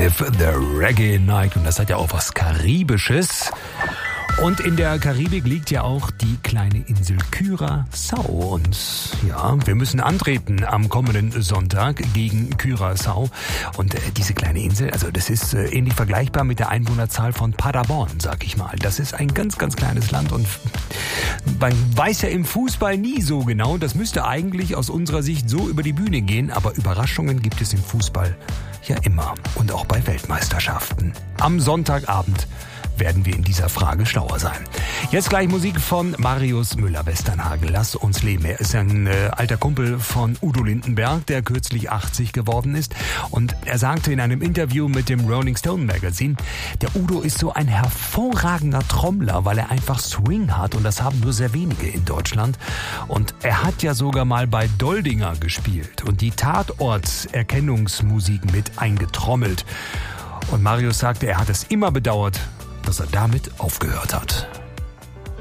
Cliff the Reggae Night. Und das hat ja auch was Karibisches. Und in der Karibik liegt ja auch die kleine Insel Curaçao. Und ja, wir müssen antreten am kommenden Sonntag gegen Curaçao. Und diese kleine Insel, also das ist ähnlich vergleichbar mit der Einwohnerzahl von Paderborn, sag ich mal. Das ist ein ganz, ganz kleines Land und man weiß ja im Fußball nie so genau. Das müsste eigentlich aus unserer Sicht so über die Bühne gehen. Aber Überraschungen gibt es im Fußball ja immer. Und auch bei Weltmeisterschaften. Am Sonntagabend werden wir in dieser Frage schlauer sein. Jetzt gleich Musik von Marius Müller-Westernhagen. Lass uns leben. Er ist ein alter Kumpel von Udo Lindenberg, der kürzlich 80 geworden ist. Und er sagte in einem Interview mit dem Rolling Stone Magazine, der Udo ist so ein hervorragender Trommler, weil er einfach Swing hat. Und das haben nur sehr wenige in Deutschland. Und er hat ja sogar mal bei Doldinger gespielt und die Tatorterkennungsmusik mit eingetrommelt. Und Marius sagte, er hat es immer bedauert, dass er damit aufgehört hat.